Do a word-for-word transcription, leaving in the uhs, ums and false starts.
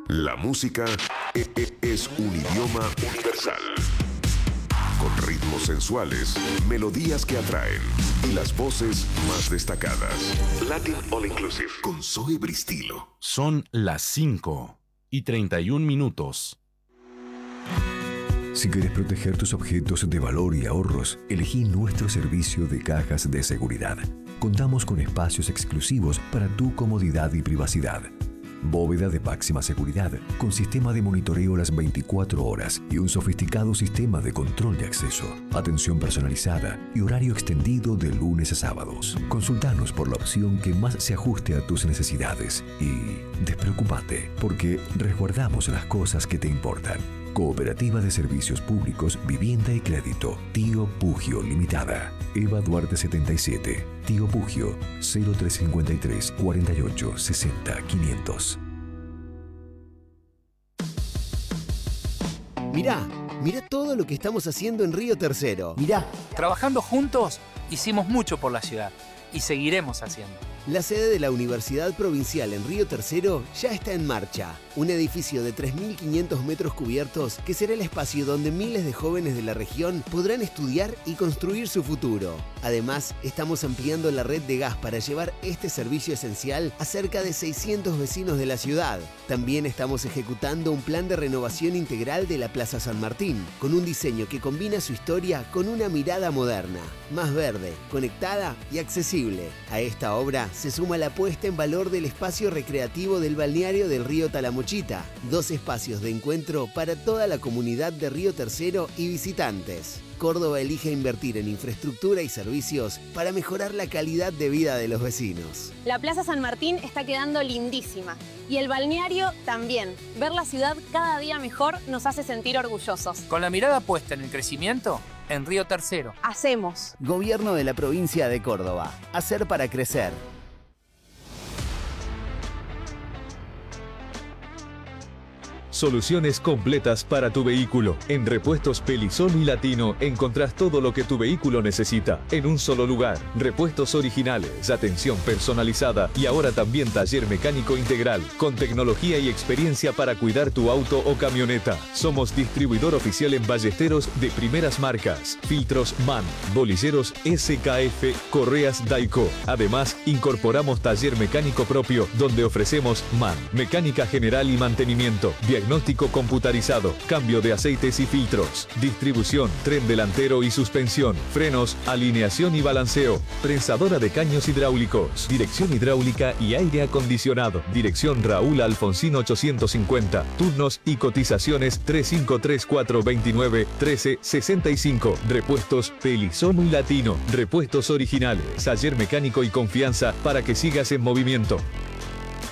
La música e- e- es un idioma universal. Con ritmos sensuales, melodías que atraen y las voces más destacadas. Latin All Inclusive con Zoe Bristilo. Son las cinco y treinta y un minutos. Si quieres proteger tus objetos de valor y ahorros, elegí nuestro servicio de cajas de seguridad. Contamos con espacios exclusivos para tu comodidad y privacidad. Bóveda de máxima seguridad, con sistema de monitoreo las veinticuatro horas y un sofisticado sistema de control de acceso. Atención personalizada y horario extendido de lunes a sábados. Consultanos por la opción que más se ajuste a tus necesidades. Y despreocúpate, porque resguardamos las cosas que te importan. Cooperativa de Servicios Públicos, Vivienda y Crédito, Tío Pugio Limitada. Eva Duarte setenta y siete, Tío Pugio, cero tres cincuenta y tres, cuarenta y ocho, sesenta, quinientos. Mirá, mirá todo lo que estamos haciendo en Río Tercero. Mirá, trabajando juntos, hicimos mucho por la ciudad y seguiremos haciendo. La sede de la Universidad Provincial en Río Tercero ya está en marcha. Un edificio de tres mil quinientos metros cubiertos que será el espacio donde miles de jóvenes de la región podrán estudiar y construir su futuro. Además, estamos ampliando la red de gas para llevar este servicio esencial a cerca de seiscientos vecinos de la ciudad. También estamos ejecutando un plan de renovación integral de la Plaza San Martín, con un diseño que combina su historia con una mirada moderna, más verde, conectada y accesible. A esta obra se suma la puesta en valor del espacio recreativo del balneario del río Talamochita, dos espacios de encuentro para toda la comunidad de Río Tercero y visitantes. Córdoba elige invertir en infraestructura y servicios para mejorar la calidad de vida de los vecinos. La Plaza San Martín está quedando lindísima y el balneario también. Ver la ciudad cada día mejor nos hace sentir orgullosos. Con la mirada puesta en el crecimiento, en Río Tercero. Hacemos. Gobierno de la provincia de Córdoba. Hacer para crecer. Soluciones completas para tu vehículo. En Repuestos Pelizón y Latino encontrás todo lo que tu vehículo necesita en un solo lugar. Repuestos originales, atención personalizada y ahora también taller mecánico integral con tecnología y experiencia para cuidar tu auto o camioneta. Somos distribuidor oficial en ballesteros de primeras marcas, filtros MAN, bolilleros S K F, correas Daico. Además, incorporamos taller mecánico propio donde ofrecemos MAN, mecánica general y mantenimiento, diagnóstico computarizado, cambio de aceites y filtros, distribución, tren delantero y suspensión, frenos, alineación y balanceo, prensadora de caños hidráulicos, dirección hidráulica y aire acondicionado. Dirección Raúl Alfonsín ochocientos cincuenta, turnos y cotizaciones tres cinco tres cuatro dos nueve uno tres seis cinco. Repuestos Pelizón y Latino, repuestos originales, taller mecánico y confianza para que sigas en movimiento.